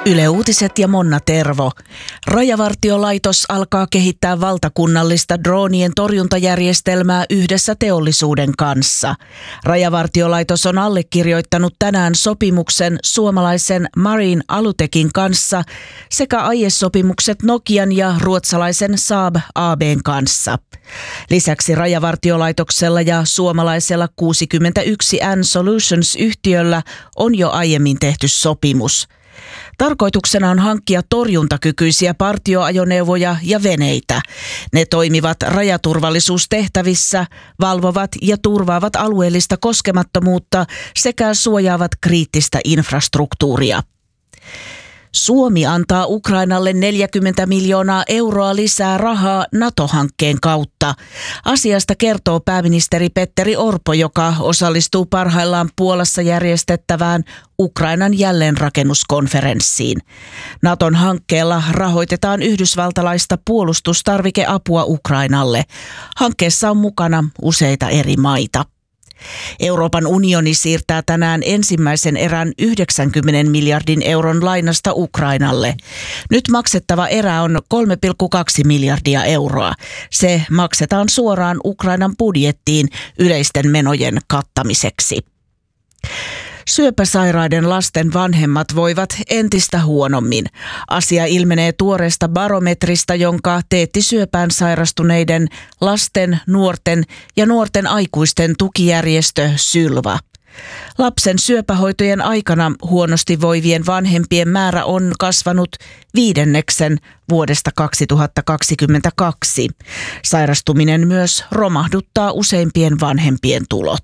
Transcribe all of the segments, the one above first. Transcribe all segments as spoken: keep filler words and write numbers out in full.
Yle Uutiset ja Monna Tervo. Rajavartiolaitos alkaa kehittää valtakunnallista droonien torjuntajärjestelmää yhdessä teollisuuden kanssa. Rajavartiolaitos on allekirjoittanut tänään sopimuksen suomalaisen Marine Alutekin kanssa sekä aiesopimukset Nokian ja ruotsalaisen Saab A B:n kanssa. Lisäksi Rajavartiolaitoksella ja suomalaisella kuusikymmentäyksi N Solutions-yhtiöllä on jo aiemmin tehty sopimus. Tarkoituksena on hankkia torjuntakykyisiä partioajoneuvoja ja veneitä. Ne toimivat rajaturvallisuustehtävissä, valvovat ja turvaavat alueellista koskemattomuutta sekä suojaavat kriittistä infrastruktuuria. Suomi antaa Ukrainalle neljäkymmentä miljoonaa euroa lisää rahaa NATO-hankkeen kautta. Asiasta kertoo pääministeri Petteri Orpo, joka osallistuu parhaillaan Puolassa järjestettävään Ukrainan jälleenrakennuskonferenssiin. Naton hankkeella rahoitetaan yhdysvaltalaista puolustustarvikeapua Ukrainalle. Hankkeessa on mukana useita eri maita. Euroopan unioni siirtää tänään ensimmäisen erän yhdeksänkymmenen miljardin euron lainasta Ukrainalle. Nyt maksettava erä on kolme pilkku kaksi miljardia euroa. Se maksetaan suoraan Ukrainan budjettiin yleisten menojen kattamiseksi. Syöpäsairaiden lasten vanhemmat voivat entistä huonommin. Asia ilmenee tuoreesta barometrista, jonka teetti syöpään sairastuneiden lasten, nuorten ja nuorten aikuisten tukijärjestö Sylva. Lapsen syöpähoitojen aikana huonosti voivien vanhempien määrä on kasvanut viidenneksen vuodesta kaksituhattakaksikymmentäkaksi. Sairastuminen myös romahduttaa useimpien vanhempien tulot.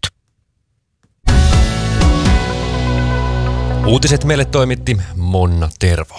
Uutiset meille toimitti Monna Tervo.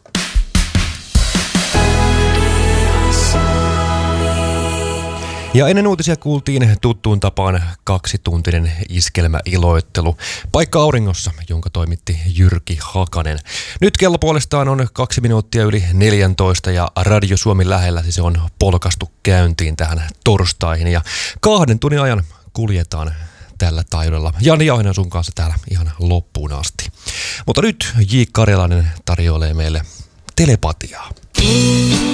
Ja ennen uutisia kuultiin tuttuun tapaan kaksituntinen iskelmäiloittelu. Paikka auringossa, jonka toimitti Jyrki Hakanen. Nyt kello puolestaan on kaksi minuuttia yli neljäntoista ja Radio Suomi lähellä, siis se on polkastu käyntiin tähän torstaihin. Ja kahden tunnin ajan kuljetaan tällä taidolla. Jani Jauhinen sun kanssa täällä ihan loppuun asti. Mutta nyt J. Karjalainen tarjoilee meille telepatiaa.